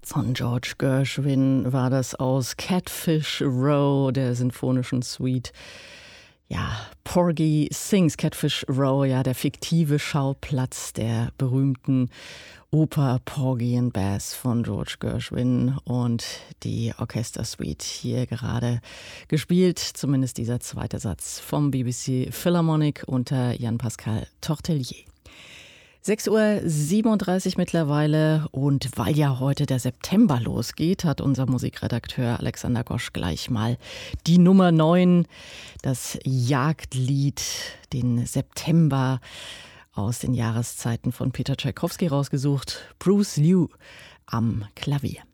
Von George Gershwin war das aus Catfish Row, der sinfonischen Suite. Ja, Porgy Sings, Catfish Row, ja, der fiktive Schauplatz der berühmten Oper Porgy and Bess von George Gershwin und die Orchestersuite hier gerade gespielt, zumindest dieser zweite Satz vom BBC Philharmonic unter Jan-Pascal Tortelier. 6:37 Uhr mittlerweile und weil ja heute der September losgeht, hat unser Musikredakteur Alexander Gosch gleich mal die Nummer 9, das Jagdlied, den September aus den Jahreszeiten von Peter Tschaikowski rausgesucht. Bruce Liu am Klavier.